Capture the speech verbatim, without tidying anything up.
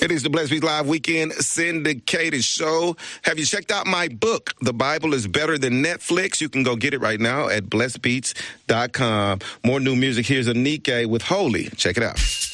It is the Blessed Beats Live Weekend syndicated show. Have you checked out my book, The Bible is Better Than Netflix? You can go get it right now at blessed beats dot com. More new music. Here's Anike with Holy. Check it out.